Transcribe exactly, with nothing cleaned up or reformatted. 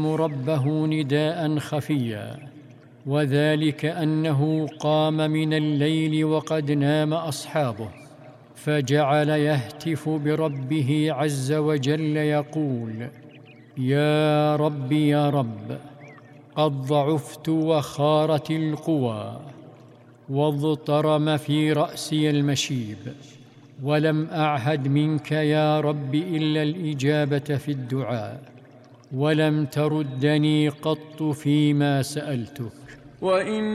ربه نداء خفيا، وذلك أنه قام من الليل وقد نام أصحابه، فجعل يهتف بربه عز وجل يقول: يا رب يا رب، قد ضعفت وخارت القوى، واضطرم في رأسي المشيب، ولم أعهد منك يا رب إلا الإجابة في الدعاء، ولم تردني قط فيما سألتك. وإن